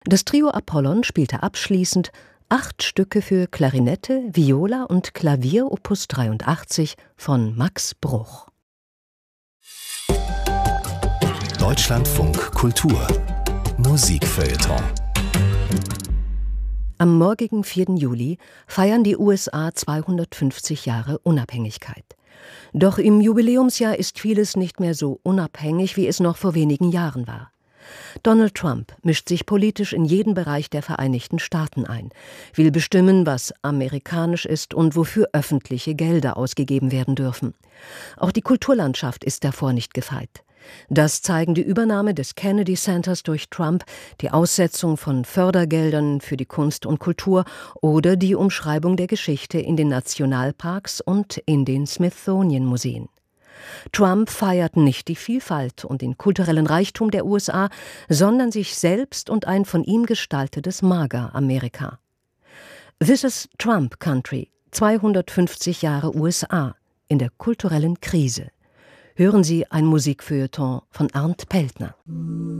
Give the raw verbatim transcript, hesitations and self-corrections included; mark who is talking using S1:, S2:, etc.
S1: Das Trio Apollon spielte abschließend acht Stücke für Klarinette, Viola und Klavier Opus dreiundachtzig von Max Bruch.
S2: Deutschlandfunk Kultur Musikfeuilleton.
S1: Am morgigen vierten Juli feiern die U S A zweihundertfünfzig Jahre Unabhängigkeit. Doch im Jubiläumsjahr ist vieles nicht mehr so unabhängig, wie es noch vor wenigen Jahren war. Donald Trump mischt sich politisch in jeden Bereich der Vereinigten Staaten ein, will bestimmen, was amerikanisch ist und wofür öffentliche Gelder ausgegeben werden dürfen. Auch die Kulturlandschaft ist davor nicht gefeit. Das zeigen die Übernahme des Kennedy Centers durch Trump, die Aussetzung von Fördergeldern für die Kunst und Kultur oder die Umschreibung der Geschichte in den Nationalparks und in den Smithsonian-Museen. Trump feiert nicht die Vielfalt und den kulturellen Reichtum der U S A, sondern sich selbst und ein von ihm gestaltetes MAGA-Amerika. This is Trump Country, zweihundertfünfzig Jahre U S A in der kulturellen Krise. Hören Sie ein Musikfeuilleton von Arndt Peltner.